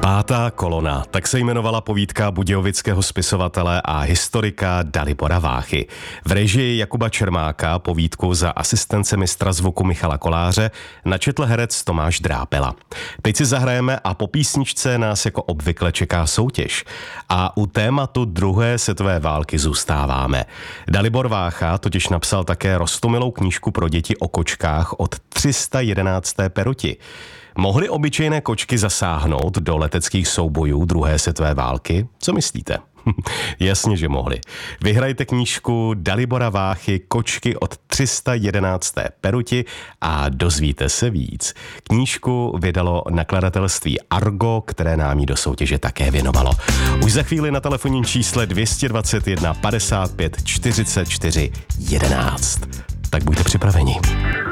Pátá kolona, tak se jmenovala povídka budějovického spisovatele a historika Dalibora Váchy. V režii Jakuba Čermáka povídku za asistence mistra zvuku Michala Koláře načetl herec Tomáš Drápela. Teď si zahrajeme a po písničce nás jako obvykle čeká soutěž. A u tématu druhé světové války zůstáváme. Dalibor Vácha totiž napsal také roztomilou knížku pro děti o kočkách od 311. peruti. Mohly obyčejné kočky zasáhnout do leteckých soubojů druhé světové války? Co myslíte? Jasně, že mohli. Vyhrajte knížku Dalibora Váchy Kočky od 311. peruti a dozvíte se víc. Knížku vydalo nakladatelství Argo, které nám ji do soutěže také věnovalo. Už za chvíli na telefonním čísle 221 55 44 11. Tak buďte připraveni.